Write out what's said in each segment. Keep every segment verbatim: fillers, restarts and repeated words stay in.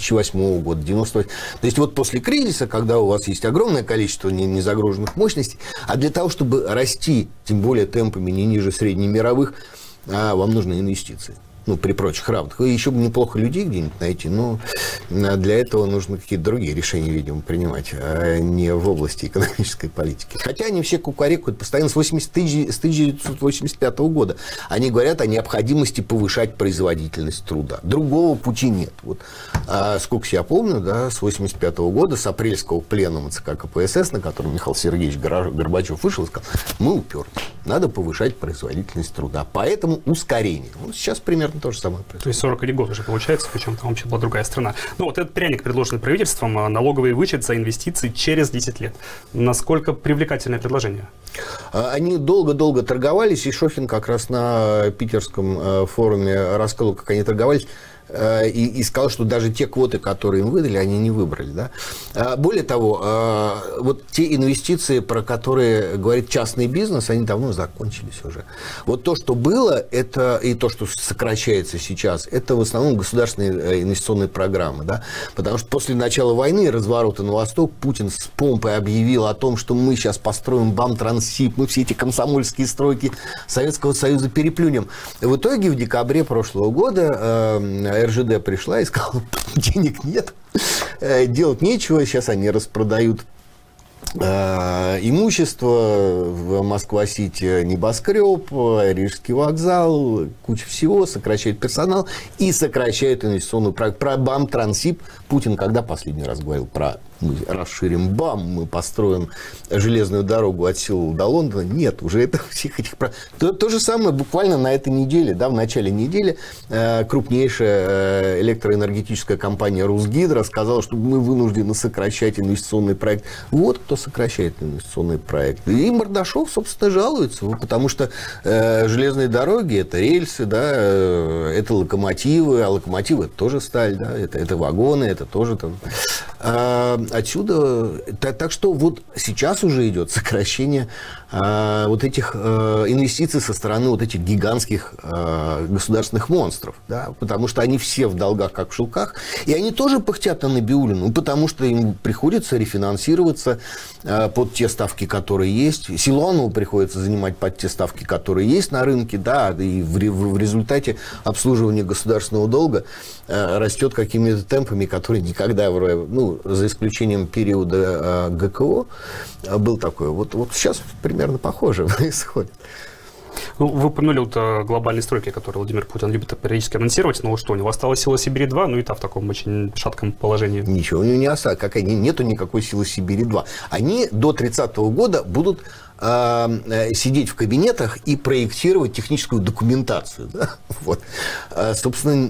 тысяча восьмого года, девяносто восьмого. То есть вот после кризиса, когда у вас есть огромное количество незагруженных мощностей, а для того, чтобы расти, тем более темпами не ниже среднемировых, вам нужны инвестиции. Ну, при прочих равных. Еще бы неплохо людей где-нибудь найти, но для этого нужно какие-то другие решения, видимо, принимать, а не в области экономической политики. Хотя они все кукарекают постоянно с, с тысяча девятьсот восемьдесят пятого года. Они говорят о необходимости повышать производительность труда. Другого пути нет. Вот, а, сколько я помню, да, с восемьдесят пятого года, с апрельского пленума ЦК КПСС, на котором Михаил Сергеевич Горбачев вышел и сказал, мы уперлись, надо повышать производительность труда. Поэтому ускорение. Вот сейчас примерно то же самое происходит. То есть сорок один год уже получается, причем там вообще была другая страна. Ну вот этот пряник, предложенный правительством, налоговый вычет за инвестиции через десять лет. Насколько привлекательное предложение? Они долго-долго торговались, и Шохин как раз на питерском форуме рассказал, как они торговались. И, и сказал, что даже те квоты, которые им выдали, они не выбрали. Да? Более того, вот те инвестиции, про которые говорит частный бизнес, они давно закончились уже. Вот то, что было, это, и то, что сокращается сейчас, это в основном государственные инвестиционные программы. Да? Потому что после начала войны, разворота на восток, Путин с помпой объявил о том, что мы сейчас построим БАМ-Транссиб, мы все эти комсомольские стройки Советского Союза переплюнем. В итоге в декабре прошлого года эр жэ дэ пришла и сказала, денег нет, делать нечего, сейчас они распродают э, имущество, в Москва-Сити небоскреб, Рижский вокзал, куча всего, сокращает персонал и сокращает инвестиционную проект. Про БАМ-Транссиб Путин когда последний раз говорил про мы расширим БАМ, мы построим железную дорогу от Сеула до Лондона. Нет, уже это всех этих... То, то же самое буквально на этой неделе, да, в начале недели э, крупнейшая э, электроэнергетическая компания Русгидро сказала, что мы вынуждены сокращать инвестиционный проект. Вот кто сокращает инвестиционный проект. И Мордашов, собственно, жалуется, потому что э, железные дороги – это рельсы, да, э, это локомотивы, а локомотивы – это тоже сталь, да, это, это вагоны, это тоже там... Э, Отсюда, так, так что вот сейчас уже идет сокращение э, вот этих э, инвестиций со стороны вот этих гигантских э, государственных монстров, да, потому что они все в долгах, как в шелках, и они тоже пыхтят на Набиуллину, потому что им приходится рефинансироваться э, под те ставки, которые есть, Силуанову приходится занимать под те ставки, которые есть на рынке, да, и в, в, в результате обслуживание государственного долга э, растет какими-то темпами, которые никогда, ну, за исключением периода гэ ка о был такой. Вот, вот сейчас примерно похоже происходит. Ну, вы упомянули вот глобальные стройки, которые Владимир Путин любит периодически анонсировать. Ну что, у него осталась сила Сибири-два, ну и та в таком очень шатком положении. Ничего у него не осталось. Как они, нету никакой силы Сибири-два. Они до тридцатого года будут э, сидеть в кабинетах и проектировать техническую документацию. Да? Вот. А, собственно,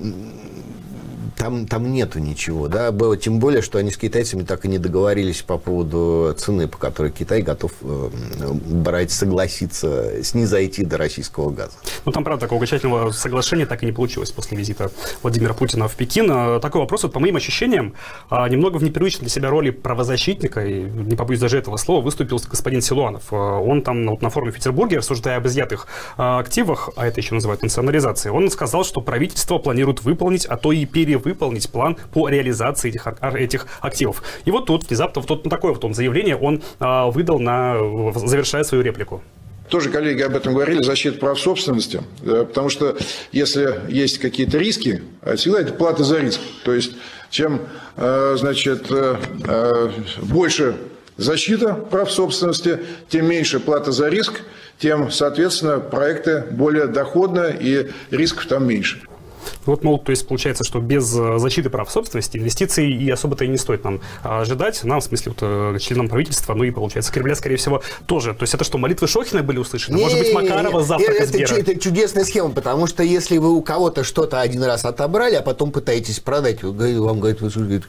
Там, там нету ничего, да, тем более, что они с китайцами так и не договорились по поводу цены, по которой Китай готов брать, согласиться снизойти до российского газа. Ну, там, правда, такого окончательного соглашения так и не получилось после визита Владимира Путина в Пекин. Такой вопрос, вот, по моим ощущениям, немного в непривычной для себя роли правозащитника, и не побоюсь даже этого слова, выступил господин Силуанов. Он там вот, на форуме в Петербурге, рассуждая об изъятых активах, а это еще называют национализацией, он сказал, что правительство планирует выполнить, а то и перевыполнить выполнить план по реализации этих, этих активов. И вот тут внезапно вот, вот такое вот он заявление он а, выдал, на, завершая свою реплику. Тоже коллеги об этом говорили, защита прав собственности, потому что если есть какие-то риски, всегда это плата за риск. То есть чем значит, больше защита прав собственности, тем меньше плата за риск, тем, соответственно, проекты более доходные и рисков там меньше. Вот, мол, то есть получается, что без защиты прав собственности инвестиций и особо-то и не стоит нам ожидать. Нам, в смысле, вот, членам правительства, ну и, получается, Кремля, скорее всего, тоже. То есть это что, молитвы Шохина были услышаны? Не, Может быть, Макарова, завтрака Сбера? Это, это чудесная схема, потому что если вы у кого-то что-то один раз отобрали, а потом пытаетесь продать, вам говорят, вы что,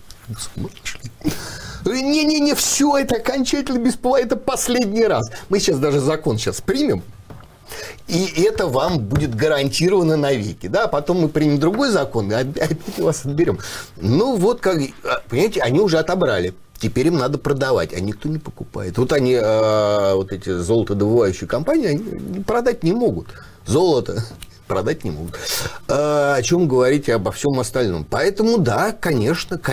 не-не-не, все это окончательно бесплатно, это последний раз. Мы сейчас даже закон сейчас примем, и это вам будет гарантировано навеки. Да? Потом мы примем другой закон, и опять вас отберем. Ну, вот как, понимаете, они уже отобрали. Теперь им надо продавать, а никто не покупает. Вот они, вот эти золотодобывающие компании, они продать не могут. Золото продать не могут. О чем говорить обо всем остальном. Поэтому, да, конечно,